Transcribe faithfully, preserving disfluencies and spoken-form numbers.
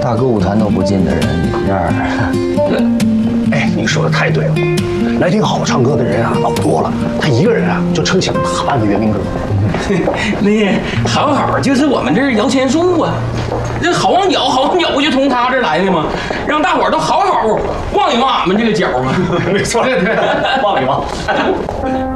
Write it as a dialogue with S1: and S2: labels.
S1: 大歌舞团都不进的人，你这儿……
S2: 哎，你说的太对了，来听好唱歌的人啊老多了，他一个人啊就撑起了大半个阅兵哥。
S3: 那好好就是我们这儿摇钱树啊，这好望角，好望角不就从他这儿来的吗？让大伙儿都好好望一望俺们这个角嘛。
S2: 没错，对对，望一望。